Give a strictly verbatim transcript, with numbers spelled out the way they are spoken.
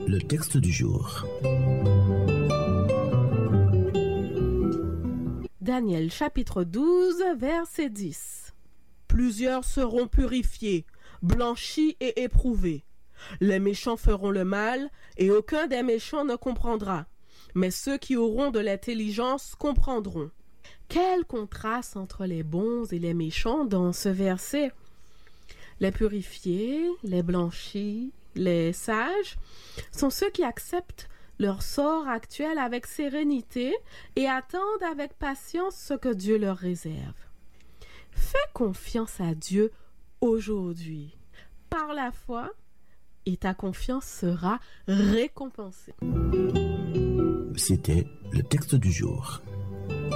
le texte du jour. Daniel chapitre douze, verset dix. Plusieurs seront purifiés, blanchis et éprouvés. Les méchants feront le mal, et aucun des méchants ne comprendra. Mais ceux qui auront de l'intelligence comprendront. Quel contraste entre les bons et les méchants dans ce verset. Les purifiés, les blanchis, les sages sont ceux qui acceptent leur sort actuel avec sérénité et attendent avec patience ce que Dieu leur réserve. Fais confiance à Dieu aujourd'hui par la foi et ta confiance sera récompensée. C'était le texte du jour.